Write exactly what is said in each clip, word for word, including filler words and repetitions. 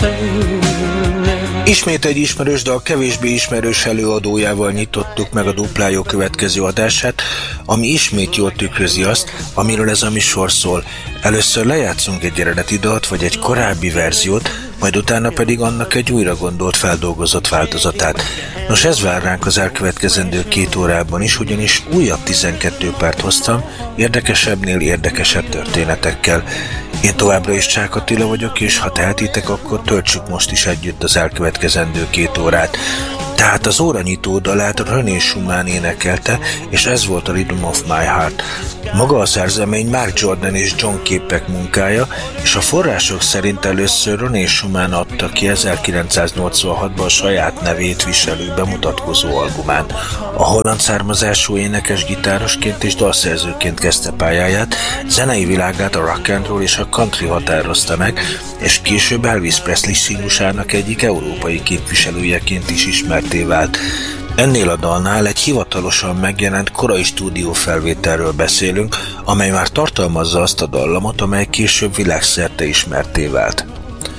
Ismét egy ismerős, de a kevésbé ismerős előadójával nyitottuk meg a Duplájó következő adását, ami ismét jól tükrözi azt, amiről ez a műsor szól. Először lejátszunk egy eredeti dalt, vagy egy korábbi verziót, majd utána pedig annak egy újra gondolt, feldolgozott változatát. Nos, ez vár ránk az elkövetkezendő két órában is, ugyanis újabb tizenkét párt hoztam, érdekesebbnél érdekesebb történetekkel. Én továbbra is Csák Attila vagyok, és ha tehetitek, akkor töltsük most is együtt az elkövetkezendő két órát. Tehát az óranyitó dalát René Schumann énekelte, és ez volt a Rhythm of My Heart. Maga a szerzemény Mark Jordan és John Capek munkája, és a források szerint először René Schumann adta ki ezerkilencszáznyolcvanhatban a saját nevét viselő bemutatkozó albumán. A holland származású énekes-gitárosként és dalszerzőként kezdte pályáját, zenei világát a rock and roll és a country határozta meg, és később Elvis Presley stílusának egyik európai képviselőjeként is ismerté vált. Ennél a dalnál egy hivatalosan megjelent korai stúdiófelvételről beszélünk, amely már tartalmazza azt a dallamot, amely később világszerte ismertté vált.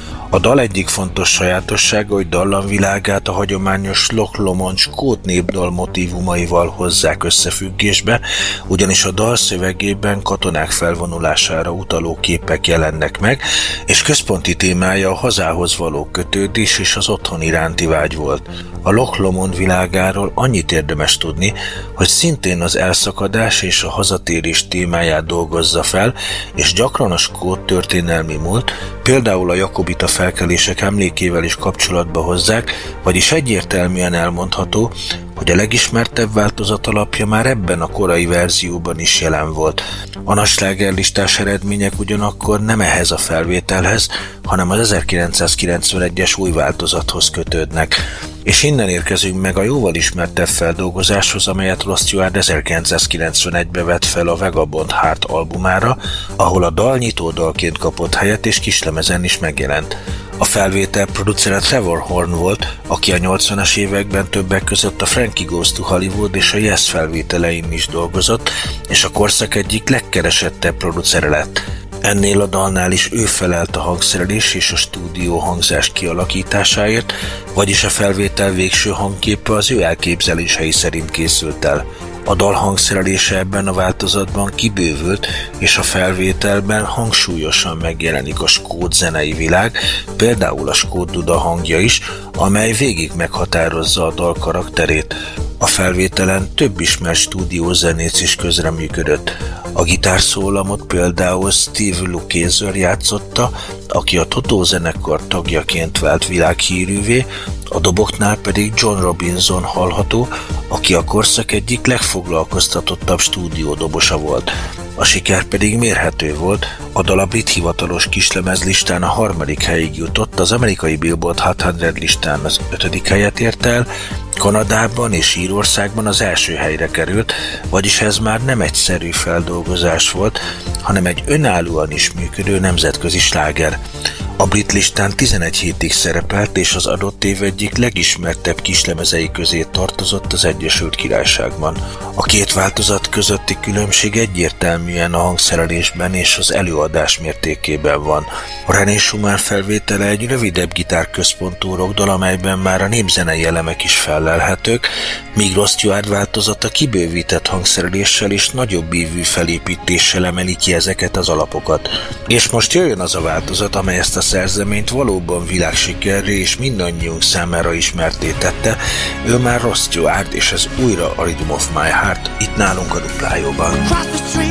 A dal egyik fontos sajátossága, hogy dallamvilágát a hagyományos Loch Lomond skót népdal motívumaival hozzák összefüggésbe, ugyanis a dal szövegében katonák felvonulására utaló képek jelennek meg, és központi témája a hazához való kötődés és az otthon iránti vágy volt. A Loch Lomond világáról annyit érdemes tudni, hogy szintén az elszakadás és a hazatérés témáját dolgozza fel, és gyakran a skót történelmi múlt, például a jakobita felkelések emlékével is kapcsolatba hozzák, vagyis egyértelműen elmondható, hogy a legismertebb változat alapja már ebben a korai verzióban is jelen volt. A nagy slágerlistás eredmények ugyanakkor nem ehhez a felvételhez, hanem az ezerkilencszázkilencvenegyes új változathoz kötődnek. És innen érkezünk meg a jóval ismertebb feldolgozáshoz, amelyet Rod Stewart ezerkilencszázkilencvenegyben vett fel a Vagabond Heart albumára, ahol a dal nyitódalként kapott helyet és kislemezen is megjelent. A felvétel producere Trevor Horn volt, aki a nyolcvanas években többek között a Frankie Goes to Hollywood és a Yes felvételein is dolgozott, és a korszak egyik legkeresettebb producere lett. Ennél a dalnál is ő felelt a hangszerelés és a stúdió hangzás kialakításáért, vagyis a felvétel végső hangképe az ő elképzelései szerint készült el. A dal hangszerelése ebben a változatban kibővült, és a felvételben hangsúlyosan megjelenik a skót zenei világ, például a skót duda hangja is, amely végig meghatározza a dal karakterét. A felvételen több ismert stúdiózenész is közreműködött. A gitárszólamot például Steve Lukather játszotta, aki a Totó zenekar tagjaként vált világhírűvé, a doboknál pedig John Robinson hallható, aki a korszak egyik legfoglalkoztatottabb stúdiódobosa volt. A siker pedig mérhető volt, a dal a brit hivatalos kislemezlistán a harmadik helyig jutott, az amerikai Billboard hatszáz listán az ötödik helyet ért el, Kanadában és Írországban az első helyre került, vagyis ez már nem egyszerű feldolgozás volt, hanem egy önállóan is működő nemzetközi sláger. A brit listán tizenegy hétig szerepelt, és az adott év egyik legismertebb kislemezei közé tartozott az Egyesült Királyságban. A két változat közötti különbség egyértelműen a hangszerelésben és az előadás mértékében van. A René Schumann felvétele egy rövidebb gitárközpontú rockdal, amelyben már a népzenei elemek is fellelhetők, míg Rod Stewart változata kibővített hangszereléssel és nagyobb ívű felépítéssel emeli ki ezeket az alapokat. És most jöjjön az a változat, amely ezt a szerzeményt valóban világsikerré és mindannyiunk számára ismertté tette. Ő már Rod Stewart, és ez újra a Rhythm of My Heart, itt nálunk a Duplájóban.